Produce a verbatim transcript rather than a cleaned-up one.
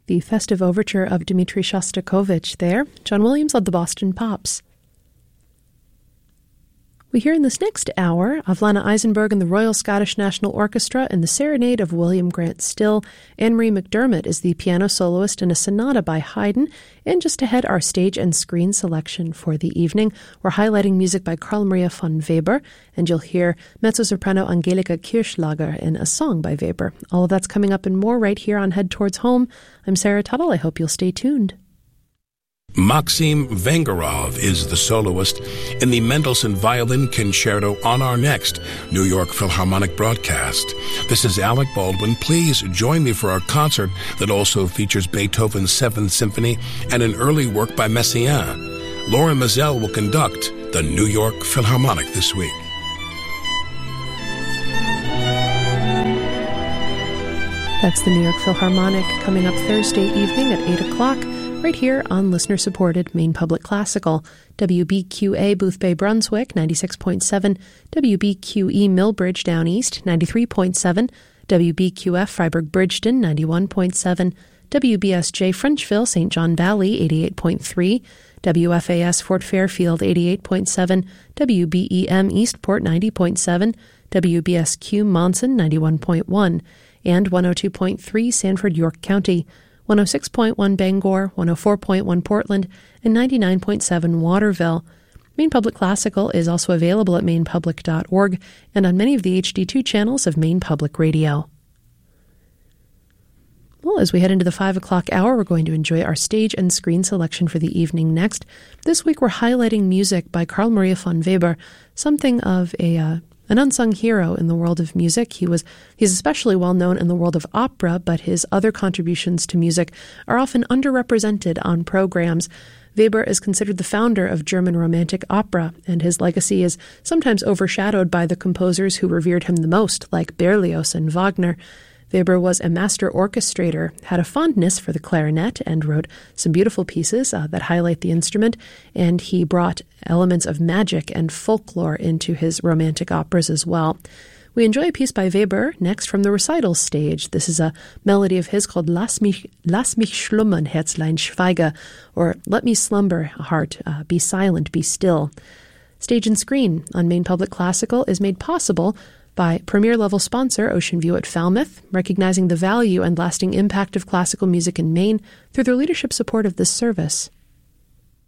The festive overture of Dmitri Shostakovich there. John Williams led the Boston Pops. We hear in this next hour of Lana Eisenberg and the Royal Scottish National Orchestra in the Serenade of William Grant Still. Anne-Marie McDermott is the piano soloist in a sonata by Haydn. And just ahead, our stage and screen selection for the evening. We're highlighting music by Carl Maria von Weber, and you'll hear mezzo-soprano Angelika Kirchlager in a song by Weber. All of that's coming up and more right here on Head Towards Home. I'm Sarah Tuttle. I hope you'll stay tuned. Maxim Vengerov is the soloist in the Mendelssohn Violin Concerto on our next New York Philharmonic broadcast. This is Alec Baldwin. Please join me for our concert that also features Beethoven's Seventh Symphony and an early work by Messiaen. Lauren Mazel will conduct the New York Philharmonic this week. That's the New York Philharmonic coming up Thursday evening at eight o'clock. Right here on listener-supported Maine Public Classical, W B Q A Boothbay Brunswick, ninety-six point seven, W B Q E Millbridge Down East, ninety-three point seven, W B Q F Freiburg Bridgeton, ninety-one point seven, W B S J Frenchville Saint John Valley, eighty-eight point three, W F A S Fort Fairfield, eighty-eight point seven, W B E M Eastport, ninety point seven, W B S Q Monson, ninety-one point one, and one oh two point three Sanford, York County, one oh six point one Bangor, one oh four point one Portland, and ninety-nine point seven Waterville. Maine Public Classical is also available at maine public dot org and on many of the H D two channels of Maine Public Radio. Well, as we head into the five o'clock hour, we're going to enjoy our stage and screen selection for the evening next. This week we're highlighting music by Carl Maria von Weber, something of a uh, an unsung hero in the world of music. He was he's especially well known in the world of opera, but his other contributions to music are often underrepresented on programs. Weber is considered the founder of German Romantic opera, and his legacy is sometimes overshadowed by the composers who revered him the most, like Berlioz and Wagner. Weber was a master orchestrator, had a fondness for the clarinet, and wrote some beautiful pieces uh, that highlight the instrument, and he brought elements of magic and folklore into his romantic operas as well. We enjoy a piece by Weber next from the recital stage. This is a melody of his called Lass mich, Lass mich schlummern, Herzlein schweige, or Let me slumber, heart, uh, be silent, be still. Stage and screen on Maine Public Classical is made possible by premier-level sponsor Ocean View at Falmouth, recognizing the value and lasting impact of classical music in Maine through their leadership support of this service.